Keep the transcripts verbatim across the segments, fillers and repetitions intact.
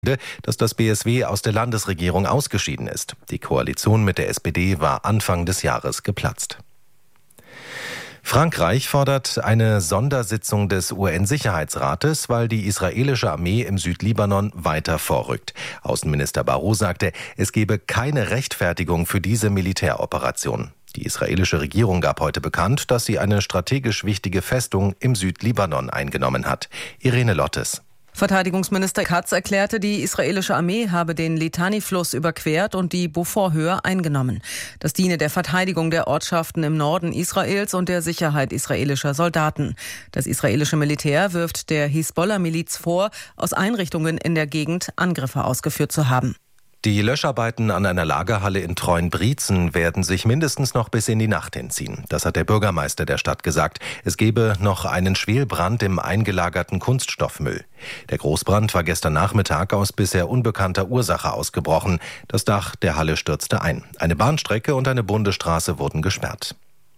dass das B S W aus der Landesregierung ausgeschieden ist. Die Koalition mit der S P D war Anfang des Jahres geplatzt. Frankreich fordert eine Sondersitzung des U N-Sicherheitsrates, weil die israelische Armee im Südlibanon weiter vorrückt. Außenminister Barrot sagte, es gebe keine Rechtfertigung für diese Militäroperation. Die israelische Regierung gab heute bekannt, dass sie eine strategisch wichtige Festung im Südlibanon eingenommen hat. Irene Lottes. Verteidigungsminister Katz erklärte, die israelische Armee habe den Litani-Fluss überquert und die Beaufort-Höhe eingenommen. Das diene der Verteidigung der Ortschaften im Norden Israels und der Sicherheit israelischer Soldaten. Das israelische Militär wirft der Hisbollah-Miliz vor, aus Einrichtungen in der Gegend Angriffe ausgeführt zu haben. Die Löscharbeiten an einer Lagerhalle in Treuenbrietzen werden sich mindestens noch bis in die Nacht hinziehen. Das hat der Bürgermeister der Stadt gesagt. Es gebe noch einen Schwelbrand im eingelagerten Kunststoffmüll. Der Großbrand war gestern Nachmittag aus bisher unbekannter Ursache ausgebrochen. Das Dach der Halle stürzte ein. Eine Bahnstrecke und eine Bundesstraße wurden gesperrt.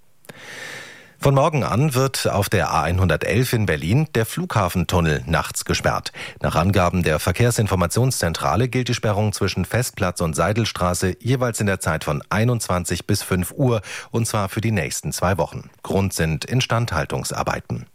Von morgen an wird auf der A hundertelf in Berlin der Flughafentunnel nachts gesperrt. Nach Angaben der Verkehrsinformationszentrale gilt die Sperrung zwischen Festplatz und Seidelstraße jeweils in der Zeit von einundzwanzig bis fünf Uhr, und zwar für die nächsten zwei Wochen. Grund sind Instandhaltungsarbeiten.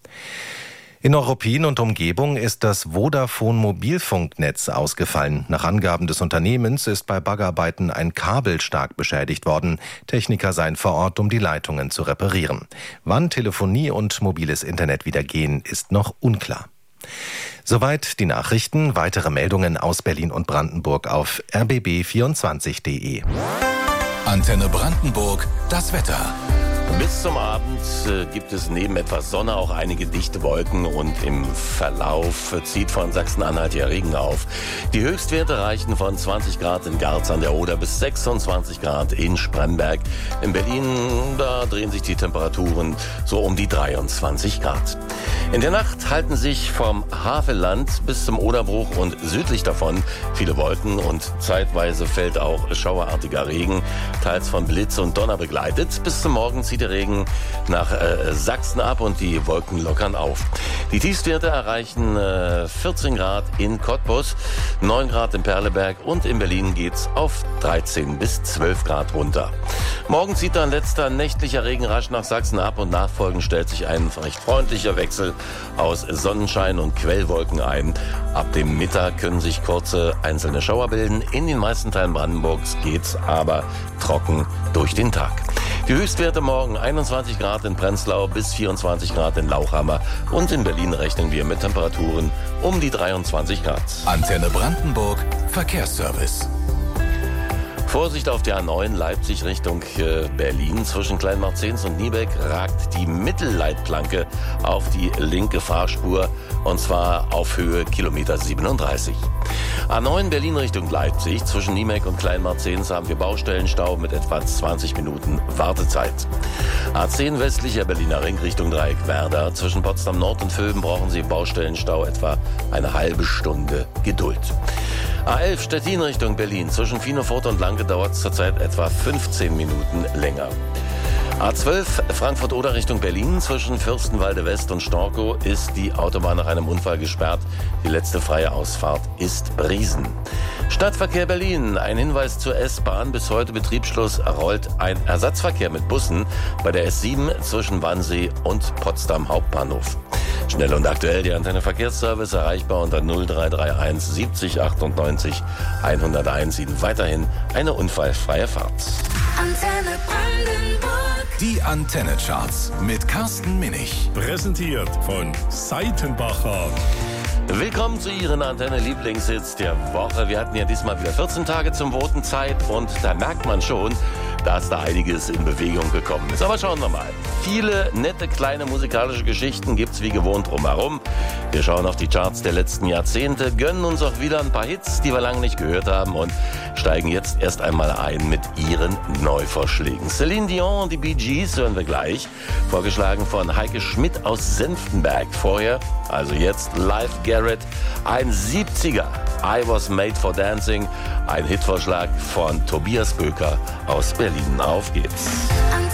In Neuruppin und Umgebung ist das Vodafone-Mobilfunknetz ausgefallen. Nach Angaben des Unternehmens ist bei Baggerarbeiten ein Kabel stark beschädigt worden. Techniker seien vor Ort, um die Leitungen zu reparieren. Wann Telefonie und mobiles Internet wieder gehen, ist noch unklar. Soweit die Nachrichten. Weitere Meldungen aus Berlin und Brandenburg auf r b b vierundzwanzig punkt d e. Antenne Brandenburg, das Wetter. Bis zum Abend äh, gibt es neben etwas Sonne auch einige dichte Wolken und im Verlauf äh, zieht von Sachsen-Anhalt ja Regen auf. Die Höchstwerte reichen von zwanzig Grad in Garz an der Oder bis sechsundzwanzig Grad in Spremberg. In Berlin, da drehen sich die Temperaturen so um die dreiundzwanzig Grad. In der Nacht halten sich vom Havelland bis zum Oderbruch und südlich davon viele Wolken und zeitweise fällt auch schauerartiger Regen, teils von Blitz und Donner begleitet. Bis zum Morgen zieht der Regen nach äh, Sachsen ab und die Wolken lockern auf. Die Tiefstwerte erreichen äh, vierzehn Grad in Cottbus, neun Grad in Perleberg und in Berlin geht's auf dreizehn bis zwölf Grad runter. Morgen zieht dann letzter nächtlicher Regen rasch nach Sachsen ab und nachfolgend stellt sich ein recht freundlicher Wechsel aus Sonnenschein und Quellwolken ein. Ab dem Mittag können sich kurze einzelne Schauer bilden. In den meisten Teilen Brandenburgs geht's aber trocken durch den Tag. Die Höchstwerte morgen einundzwanzig Grad in Prenzlau bis vierundzwanzig Grad in Lauchhammer und in Berlin rechnen wir mit Temperaturen um die dreiundzwanzig Grad. Antenne Brandenburg, Verkehrsservice. Vorsicht auf der A neun Leipzig Richtung äh, Berlin. Zwischen Kleinmarzens und Niebeck ragt die Mittelleitplanke auf die linke Fahrspur und zwar auf Höhe Kilometer siebenunddreißig. A neun Berlin Richtung Leipzig. Zwischen Niebeck und Kleinmarzens haben wir Baustellenstau mit etwa zwanzig Minuten Wartezeit. A zehn westlicher Berliner Ring Richtung Dreieck Werder. Zwischen Potsdam Nord und Vöben brauchen Sie Baustellenstau etwa eine halbe Stunde Geduld. A elf Stettin Richtung Berlin. Zwischen Finofurt und Lanke dauert es zurzeit etwa fünfzehn Minuten länger. A zwölf Frankfurt-Oder Richtung Berlin. Zwischen Fürstenwalde West und Storkow ist die Autobahn nach einem Unfall gesperrt. Die letzte freie Ausfahrt ist Briesen. Stadtverkehr Berlin. Ein Hinweis zur S-Bahn. Bis heute Betriebsschluss rollt ein Ersatzverkehr mit Bussen bei der S sieben zwischen Wannsee und Potsdam Hauptbahnhof. Schnell und aktuell die Antenne Verkehrsservice erreichbar unter null drei drei eins siebzig achtundneunzig hunderteins. Ihnen weiterhin eine unfallfreie Fahrt. Antenne Brandenburg. Die Antenne-Charts mit Carsten Minich. Präsentiert von Seitenbacher. Willkommen zu Ihren Antenne-Lieblingshits der Woche. Wir hatten ja diesmal wieder vierzehn Tage zum Voten Zeit und da merkt man schon, dass da einiges in Bewegung gekommen ist. Aber schauen wir mal. Viele nette kleine musikalische Geschichten gibt's wie gewohnt drumherum. Wir schauen auf die Charts der letzten Jahrzehnte, gönnen uns auch wieder ein paar Hits, die wir lange nicht gehört haben und steigen jetzt erst einmal ein mit ihren Neuvorschlägen. Celine Dion und die Bee Gees hören wir gleich. Vorgeschlagen von Heike Schmidt aus Senftenberg. Vorher, also jetzt Live Garrett, ein siebziger. I Was Made for Dancing, ein Hitvorschlag von Tobias Böker aus Berlin. Auf geht's.